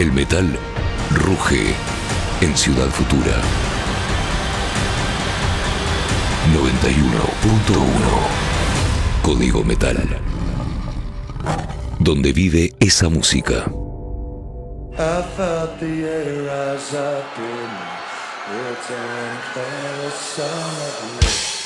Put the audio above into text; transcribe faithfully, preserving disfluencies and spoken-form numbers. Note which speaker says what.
Speaker 1: El metal ruge en Ciudad Futura. noventa y uno punto uno Código Metal. Donde vive esa música.
Speaker 2: I felt the air as I did. It's an summer bliss.